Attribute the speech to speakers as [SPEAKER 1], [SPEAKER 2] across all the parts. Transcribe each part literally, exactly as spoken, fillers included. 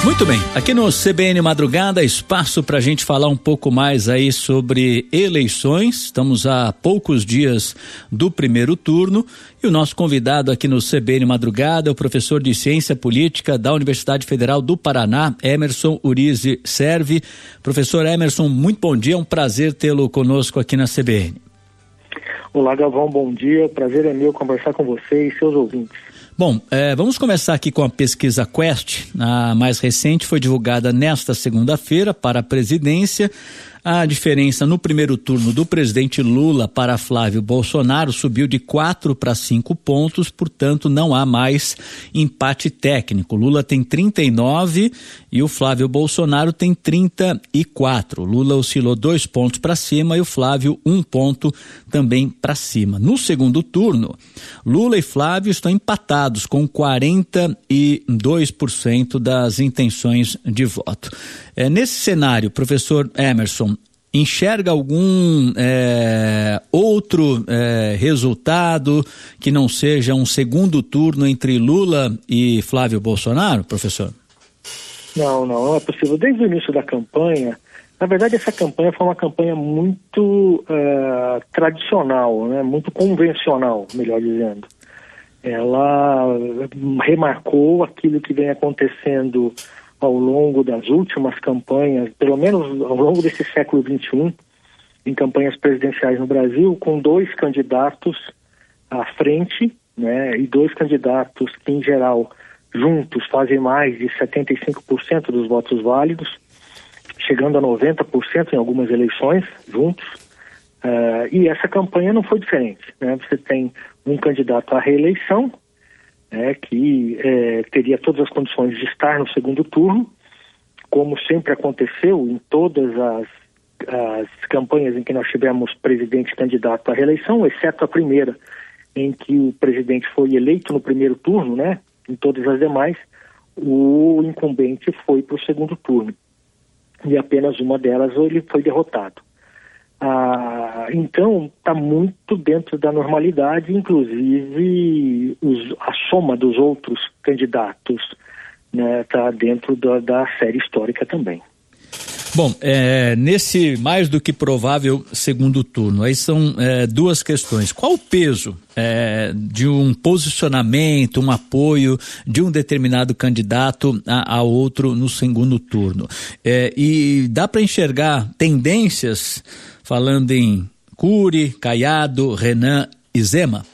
[SPEAKER 1] Muito bem, aqui no C B N Madrugada, espaço para a gente falar um pouco mais aí sobre eleições. Estamos a poucos dias do primeiro turno e o nosso convidado aqui no C B N Madrugada é o professor de Ciência Política da Universidade Federal do Paraná, Emerson Urize Servi. Professor Emerson, muito bom dia, é um prazer tê-lo conosco aqui na C B N.
[SPEAKER 2] Olá, Galvão, bom dia, prazer é meu conversar com você e seus ouvintes.
[SPEAKER 1] Bom, é, vamos começar aqui com a pesquisa Quest. A mais recente foi divulgada nesta segunda-feira para a presidência. A diferença no primeiro turno do presidente Lula para Flávio Bolsonaro subiu de quatro para cinco pontos, portanto não há mais empate técnico. Lula tem trinta e nove e o Flávio Bolsonaro tem trinta e quatro. Lula oscilou dois pontos para cima e o Flávio um ponto também para cima. No segundo turno, Lula e Flávio estão empatados com quarenta e dois por cento das intenções de voto. É, nesse cenário, professor Emerson, enxerga algum é, outro é, resultado que não seja um segundo turno entre Lula e Flávio Bolsonaro, professor?
[SPEAKER 2] Não, não, não é possível. Desde o início da campanha, na verdade essa campanha foi uma campanha muito uh, tradicional, né? Muito convencional, melhor dizendo. Ela remarcou aquilo que vem acontecendo ao longo das últimas campanhas, pelo menos ao longo desse século vinte e um, em campanhas presidenciais no Brasil, com dois candidatos à frente, né, e dois candidatos que, em geral, juntos fazem mais de setenta e cinco por cento dos votos válidos, chegando a noventa por cento em algumas eleições, juntos, uh, e essa campanha não foi diferente, né? Você tem um candidato à reeleição, É, que é, teria todas as condições de estar no segundo turno, como sempre aconteceu em todas as, as campanhas em que nós tivemos presidente candidato à reeleição, exceto a primeira, em que o presidente foi eleito no primeiro turno, né? Em todas as demais, o incumbente foi para o segundo turno. E apenas uma delas ele foi derrotado. Ah, então, está muito dentro da normalidade, inclusive os, a soma dos outros candidatos está, né, dentro da, da série histórica também.
[SPEAKER 1] Bom, é, nesse mais do que provável segundo turno, aí são é, duas questões. Qual o peso é, de um posicionamento, um apoio de um determinado candidato a, a outro no segundo turno? É, e dá para enxergar tendências, falando em Cury, Caiado, Renan e Zema?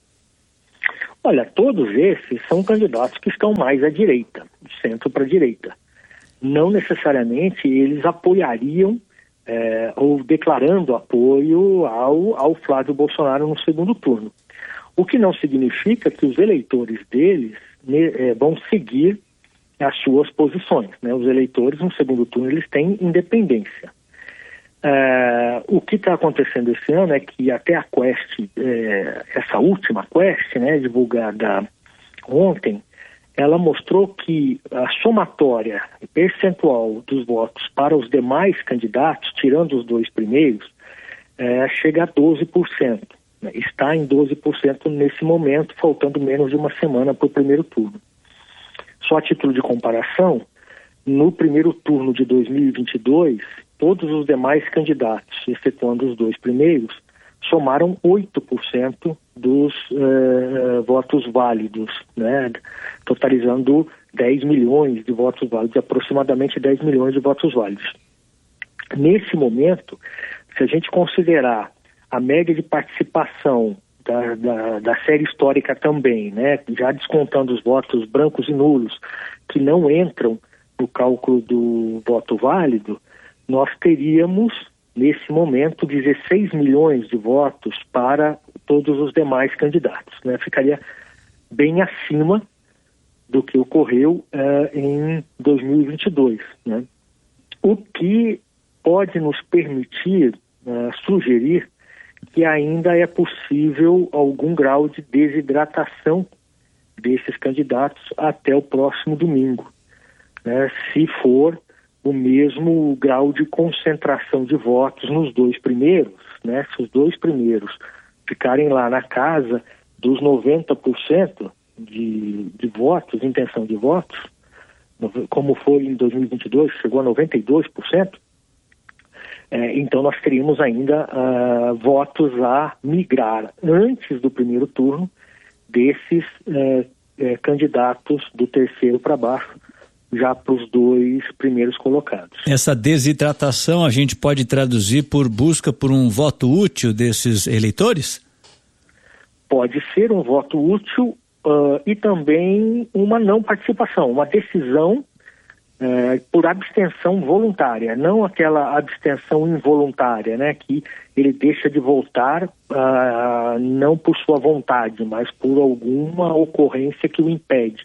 [SPEAKER 2] Olha, todos esses são candidatos que estão mais à direita, do centro para a direita. Não necessariamente eles apoiariam é, ou declarando apoio ao, ao Flávio Bolsonaro no segundo turno. O que não significa que os eleitores deles né, é, vão seguir as suas posições, né? Os eleitores no segundo turno eles têm independência. É, o que está acontecendo esse ano é que até a Quest, é, essa última Quest, né, divulgada ontem, ela mostrou que a somatória percentual dos votos para os demais candidatos, tirando os dois primeiros, é, chega a doze por cento. Né? Está em doze por cento nesse momento, faltando menos de uma semana para o primeiro turno. Só a título de comparação, no primeiro turno de dois mil e vinte e dois, todos os demais candidatos, excetuando os dois primeiros, somaram oito por cento dos uh, votos válidos, né? Totalizando dez milhões de votos válidos, aproximadamente dez milhões de votos válidos. Nesse momento, se a gente considerar a média de participação da, da, da série histórica também, né? Já descontando os votos brancos e nulos, que não entram no cálculo do voto válido, nós teríamos, nesse momento, dezesseis milhões de votos para todos os demais candidatos, né? Ficaria bem acima do que ocorreu uh, em dois mil e vinte e dois, né? O que pode nos permitir uh, sugerir que ainda é possível algum grau de desidratação desses candidatos até o próximo domingo, né? Se for o mesmo grau de concentração de votos nos dois primeiros, né? Se os dois primeiros ficarem lá na casa dos noventa por cento de, de votos, intenção de votos, como foi em dois mil e vinte e dois, chegou a noventa e dois por cento, é, então nós teríamos ainda uh, votos a migrar antes do primeiro turno desses uh, uh, candidatos do terceiro para baixo, já para os dois primeiros colocados.
[SPEAKER 1] Essa desidratação a gente pode traduzir por busca por um voto útil desses eleitores?
[SPEAKER 2] Pode ser um voto útil uh, e também uma não participação, uma decisão uh, por abstenção voluntária, não aquela abstenção involuntária, né, que ele deixa de votar uh, não por sua vontade, mas por alguma ocorrência que o impede.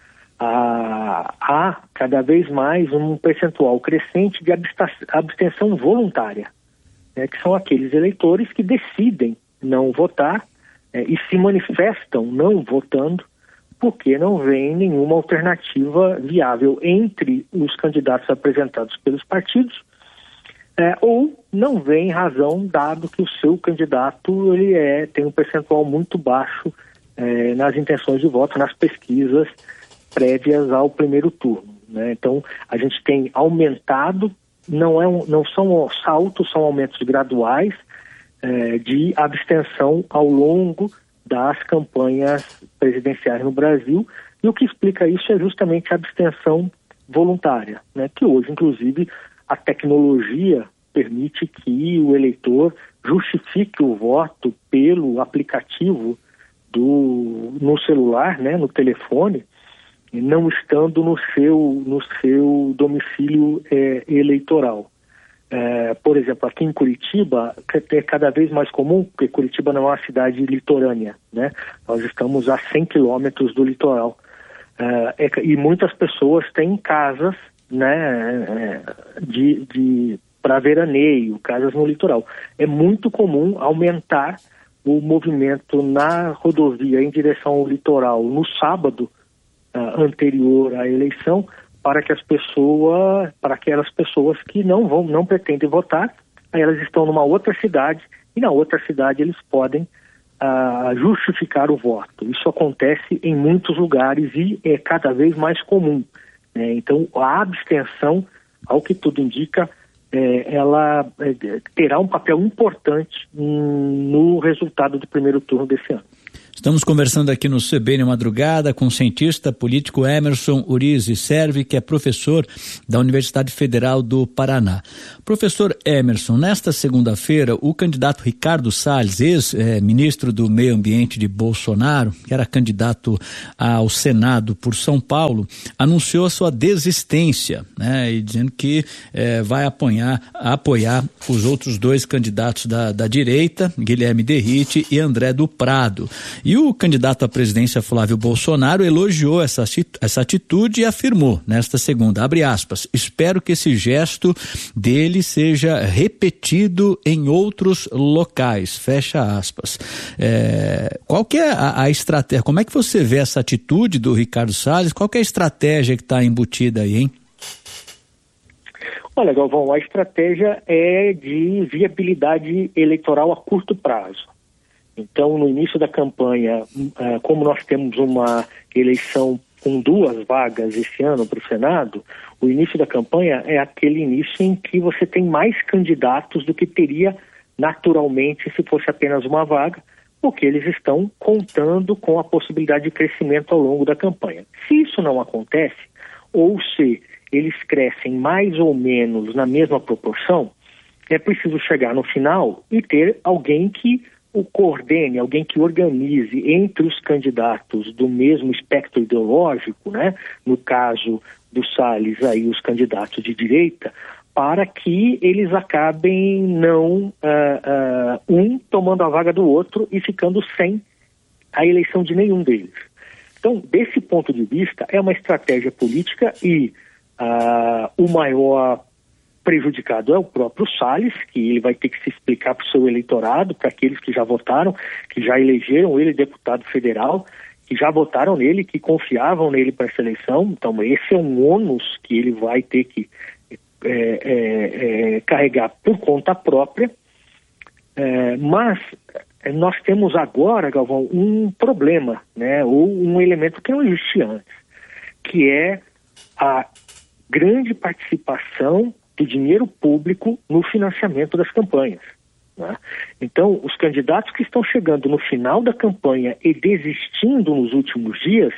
[SPEAKER 2] Ah, há cada vez mais um percentual crescente de abstenção voluntária, né, que são aqueles eleitores que decidem não votar é, e se manifestam não votando porque não vem nenhuma alternativa viável entre os candidatos apresentados pelos partidos é, ou não vem razão dado que o seu candidato ele é, tem um percentual muito baixo é, nas intenções de voto, nas pesquisas prévias ao primeiro turno, né? Então, a gente tem aumentado, não, é um, não são saltos, são aumentos graduais eh, de abstenção ao longo das campanhas presidenciais no Brasil, e o que explica isso é justamente a abstenção voluntária, né? Que hoje, inclusive, a tecnologia permite que o eleitor justifique o voto pelo aplicativo do, no celular, né, no telefone, não estando no seu, no seu domicílio é, eleitoral. É, por exemplo, aqui em Curitiba é cada vez mais comum, porque Curitiba não é uma cidade litorânea, né? Nós estamos a cem quilômetros do litoral. É, é, e muitas pessoas têm casas, né, é, de, de, para veraneio, casas no litoral. É muito comum aumentar o movimento na rodovia em direção ao litoral no sábado, Uh, anterior à eleição, para que as pessoas, para aquelas pessoas que não vão, não pretendem votar, aí elas estão numa outra cidade e na outra cidade eles podem uh, justificar o voto. Isso acontece em muitos lugares e é cada vez mais comum, né? Então a abstenção, ao que tudo indica, é, ela é, terá um papel importante hum, no resultado do primeiro turno desse ano.
[SPEAKER 1] Estamos conversando aqui no C B N Madrugada com o cientista político Emerson Urize Servi, que é professor da Universidade Federal do Paraná. Professor Emerson, nesta segunda-feira, o candidato Ricardo Salles, ex-ministro do Meio Ambiente de Bolsonaro, que era candidato ao Senado por São Paulo, anunciou a sua desistência, né, e dizendo que eh, vai apoiar, apoiar os outros dois candidatos da, da direita, Guilherme Derrite e André do Prado. E o candidato à presidência Flávio Bolsonaro elogiou essa, essa atitude e afirmou nesta segunda, abre aspas, espero que esse gesto dele seja repetido em outros locais, fecha aspas. É, qual que é a, a estratégia, como é que você vê essa atitude do Ricardo Salles, qual que é a estratégia que está embutida aí, hein?
[SPEAKER 2] Olha, Galvão, a estratégia é de viabilidade eleitoral a curto prazo. Então, no início da campanha, como nós temos uma eleição com duas vagas esse ano para o Senado, o início da campanha é aquele início em que você tem mais candidatos do que teria naturalmente se fosse apenas uma vaga, porque eles estão contando com a possibilidade de crescimento ao longo da campanha. Se isso não acontece, ou se eles crescem mais ou menos na mesma proporção, é preciso chegar no final e ter alguém que o coordene, alguém que organize entre os candidatos do mesmo espectro ideológico, né? No caso do Salles, aí os candidatos de direita, para que eles acabem não uh, uh, um tomando a vaga do outro e ficando sem a eleição de nenhum deles. Então, desse ponto de vista, é uma estratégia política e uh, o maior prejudicado é o próprio Salles, que ele vai ter que se explicar para o seu eleitorado, para aqueles que já votaram, que já elegeram ele deputado federal, que já votaram nele, que confiavam nele para essa eleição. Então esse é um ônus que ele vai ter que é, é, é, carregar por conta própria, é, mas nós temos agora, Galvão, um problema, né, ou um elemento que não existia antes, que é a grande participação de dinheiro público no financiamento das campanhas, né? Então, os candidatos que estão chegando no final da campanha e desistindo nos últimos dias,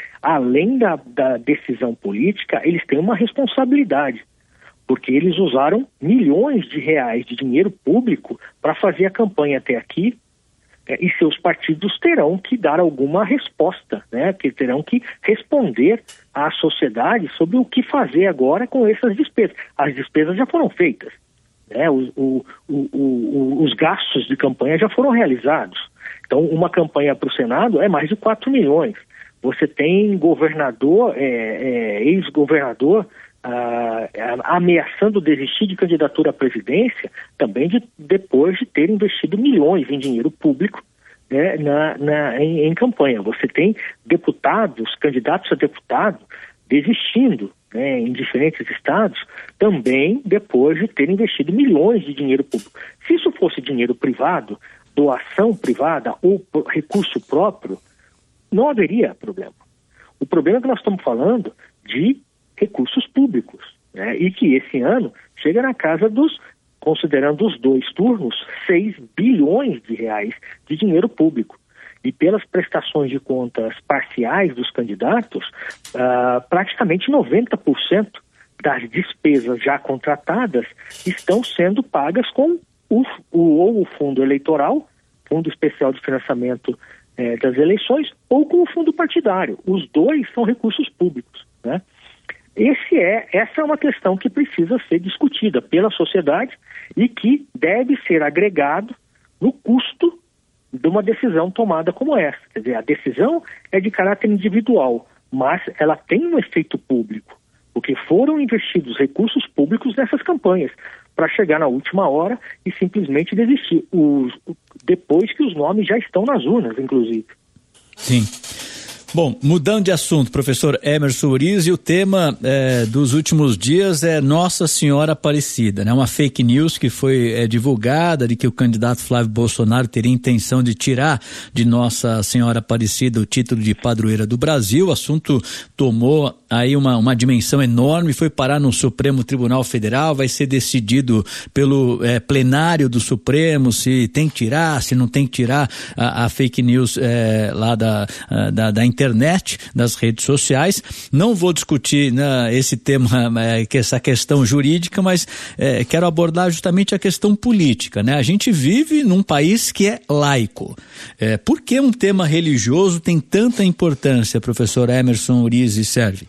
[SPEAKER 2] além da, da decisão política, eles têm uma responsabilidade, porque eles usaram milhões de reais de dinheiro público para fazer a campanha até aqui, é, e seus partidos terão que dar alguma resposta, né? Que terão que responder à sociedade sobre o que fazer agora com essas despesas. As despesas já foram feitas, né? O, o, o, o, os gastos de campanha já foram realizados. Então, uma campanha para o Senado é mais de quatro milhões. Você tem governador, é, é, ex-governador, ah, ameaçando desistir de candidatura à presidência, também de, depois de ter investido milhões em dinheiro público, né, na, na, em, em campanha. Você tem deputados, candidatos a deputado, desistindo, né, em diferentes estados, também depois de ter investido milhões de dinheiro público. Se isso fosse dinheiro privado, doação privada ou recurso próprio, não haveria problema. O problema é que nós estamos falando de recursos públicos, né? E que esse ano chega na casa dos, considerando os dois turnos, seis bilhões de reais de dinheiro público. E pelas prestações de contas parciais dos candidatos, uh, praticamente noventa por cento das despesas já contratadas estão sendo pagas com o, o, ou o fundo eleitoral, Fundo Especial de Financiamento É, das eleições, ou com o fundo partidário. Os dois são recursos públicos, né? Esse é, essa é uma questão que precisa ser discutida pela sociedade e que deve ser agregado no custo de uma decisão tomada como essa. Quer dizer, a decisão é de caráter individual, mas ela tem um efeito público, porque foram investidos recursos públicos nessas campanhas para chegar na última hora e simplesmente desistir, os, depois que os nomes já estão nas urnas, inclusive.
[SPEAKER 1] Sim. Bom, mudando de assunto, professor Emerson Urizi, o tema é, dos últimos dias é Nossa Senhora Aparecida, né? Uma fake news que foi é, divulgada de que o candidato Flávio Bolsonaro teria intenção de tirar de Nossa Senhora Aparecida o título de padroeira do Brasil. O assunto tomou aí uma, uma dimensão enorme, foi parar no Supremo Tribunal Federal, vai ser decidido pelo é, plenário do Supremo se tem que tirar, se não tem que tirar a, a fake news é, lá da, da, da internet. internet, das redes sociais. Não vou discutir, né, esse tema, é, que essa questão jurídica, mas é, quero abordar justamente a questão política, né? A gente vive num país que é laico. É, por que um tema religioso tem tanta importância, professor Emerson Urizi Servi?